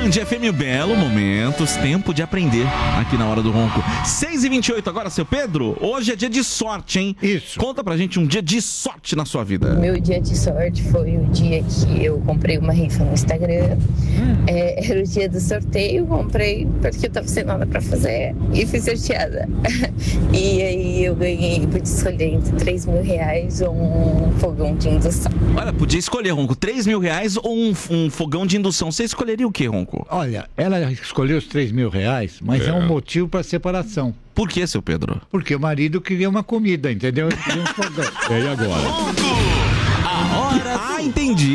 Band FM, belo momentos, tempo de aprender aqui na Hora do Ronco. 6h28 agora, seu Pedro. Hoje é dia de sorte, hein? Isso. Conta pra gente um dia de sorte na sua vida. Meu dia de sorte foi o dia que eu comprei uma rifa no Instagram. Era o dia do sorteio, comprei porque eu tava sem nada pra fazer e fui sorteada. E aí eu ganhei, pude escolher entre R$3.000 ou um fogão de indução. Olha, podia escolher, Ronco, R$3.000 ou um fogão de indução. Você escolheria o que, Ronco? Olha, ela escolheu os R$3.000, mas é um motivo para separação. Por que, seu Pedro? Porque o marido queria uma comida, entendeu? Ele queria um fogão. E aí agora? A hora... Ah, entendi.